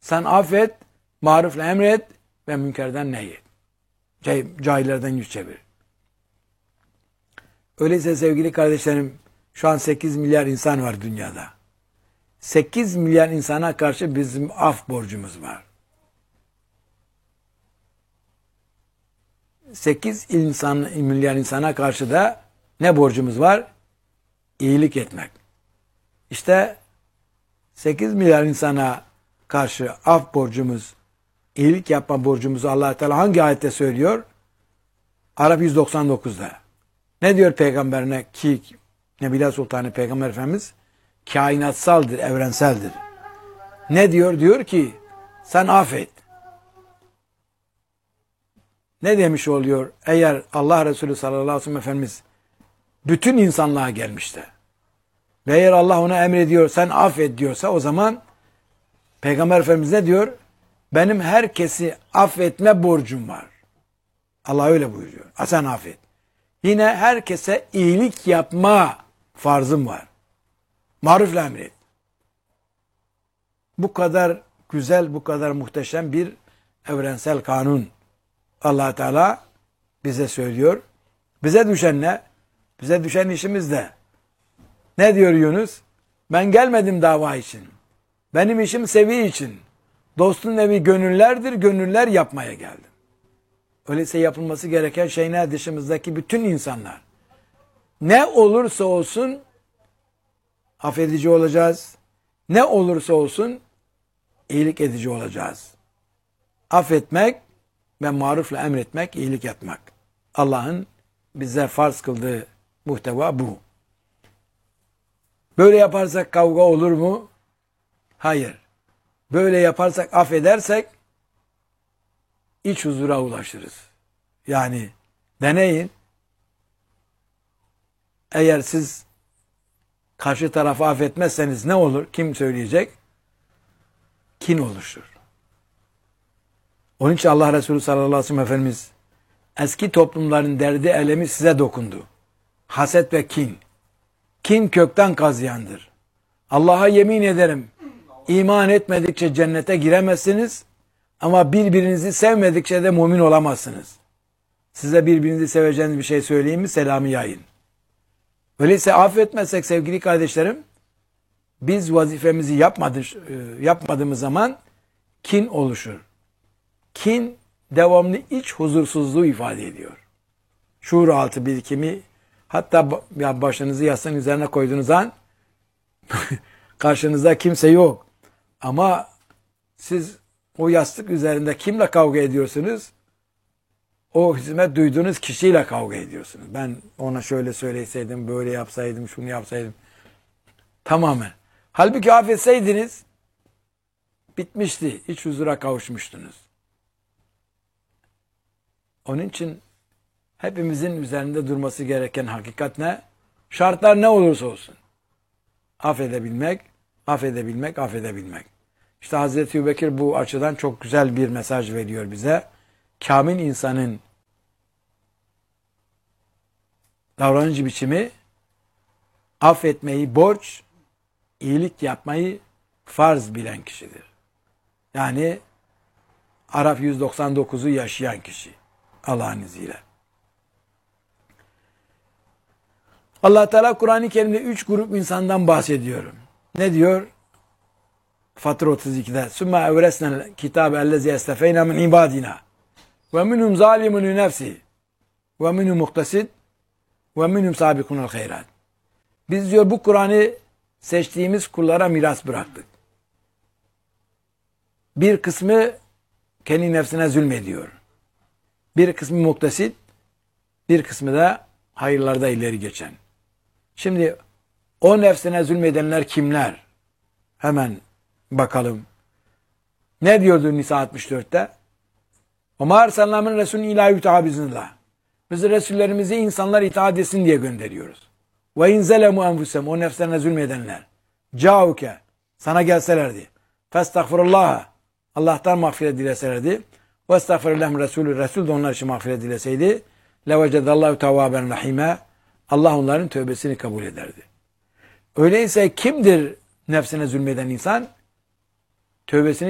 Sen affet, marufla emret ve münkerden nehyet. Cahillerden yüz çevir. Öyleyse sevgili kardeşlerim, şu an 8 milyar insan var dünyada. 8 milyar insana karşı bizim af borcumuz var. 8 milyar insana karşı da ne borcumuz var? İyilik etmek. İşte 8 milyar insana karşı af borcumuz, iyilik yapma borcumuzu Allah Teala hangi ayette söylüyor? Araf 199'da. Ne diyor peygamberine ki Nebila Sultanı Peygamber Efendimiz? Kainatsaldır, evrenseldir. Ne diyor? Diyor ki sen affet. Ne demiş oluyor? Eğer Allah Resulü sallallahu aleyhi ve sellem Efendimiz bütün insanlığa gelmişti ve eğer Allah ona emrediyor sen affet diyorsa o zaman Peygamber Efendimiz ne diyor? Benim herkesi affetme borcum var. Allah öyle buyuruyor. Sen affet. Yine herkese iyilik yapma farzım var. Marufla emret. Bu kadar güzel, bu kadar muhteşem bir evrensel kanun Allah Teala bize söylüyor. Bize düşen ne? Bize düşen işimiz de. Ne diyor Yunus? Ben gelmedim dava için. Benim işim sevi için. Dostun evi gönüllerdir, gönüller yapmaya geldim. Öyleyse yapılması gereken şey ne? Dışımızdaki bütün insanlar. Ne olursa olsun affedici olacağız. Ne olursa olsun iyilik edici olacağız. Affetmek ve marufla emretmek, iyilik yapmak. Allah'ın bize farz kıldığı muhteva bu. Böyle yaparsak kavga olur mu? Hayır. Böyle yaparsak, affedersek iç huzura ulaşırız. Yani deneyin. Eğer siz karşı tarafı affetmezseniz ne olur? Kim söyleyecek? Kin oluşur. Onun için Allah Resulü sallallahu aleyhi ve sellem Efendimiz eski toplumların derdi elemi size dokundu. Haset ve kin. Kin kökten kazıyandır. Allah'a yemin ederim iman etmedikçe cennete giremezsiniz ama birbirinizi sevmedikçe de mümin olamazsınız. Size birbirinizi seveceğiniz bir şey söyleyeyim mi? Selamı yayın. Öyleyse affetmezsek sevgili kardeşlerim biz vazifemizi yapmadığımız zaman kin oluşur. Kin devamlı iç huzursuzluğu ifade ediyor. Şuur altı birikimi hatta başınızı yastığın üzerine koyduğunuz an karşınızda kimse yok. Ama siz o yastık üzerinde kimle kavga ediyorsunuz? O hizmet duyduğunuz kişiyle kavga ediyorsunuz. Ben ona şöyle söyleseydim, böyle yapsaydım, şunu yapsaydım. Tamamen. Halbuki affetseydiniz bitmişti. İç huzura kavuşmuştunuz. Onun için hepimizin üzerinde durması gereken hakikat ne? Şartlar ne olursa olsun. Affedebilmek, affedebilmek, affedebilmek. İşte Hazreti Ebubekir bu açıdan çok güzel bir mesaj veriyor bize. Kamil insanın davranış biçimi affetmeyi borç, iyilik yapmayı farz bilen kişidir. Yani Araf 199'u yaşayan kişi. Allah'ın izniyle. Allah Teala Kur'an-ı Kerim'de 3 grup insandan bahsediyor. Ne diyor? Fatır 32'de. Sümme evresnel kitabe ellezi estefeyna min ibadina. Ve minhum zalimun li nefsi. Ve minhum muhtasid. Ve minhum sabikunul hayrat. Biz diyor bu Kur'an'ı seçtiğimiz kullara miras bıraktık. Bir kısmı kendi nefsine zulmediyor. Bir kısmı muktasid, bir kısmı da hayırlarda ileri geçen. Şimdi o nefsine zulmedenler kimler? Hemen bakalım. Ne diyordu Nisa 64'te? وَمَا اَرْسَلْنَا مِنْ رَسُولٍ اِلٰا يُتَعَى بِزْنِ. Biz Resullerimizi insanlar itaat etsin diye gönderiyoruz. وَاِنْ زَلَمُوا أَنْفُسَهُمْ. O nefslerine zulmedenler. جَاءُكَ. Sana gelselerdi. فَاسْتَغْفِرُ اللّٰهَ. Allah'tan mağfiret dileselerdi. وَاسْتَغْفِرُ اللّٰهُ Resulü. Resul de onlar için mağfiret dileseydi. لَوَجَدَ اللّٰهُ تَوَّابًا رَحِيمًا. Allah onların tövbesini kabul ederdi. Öyleyse kimdir nefsine zulmeden insan? Tövbesini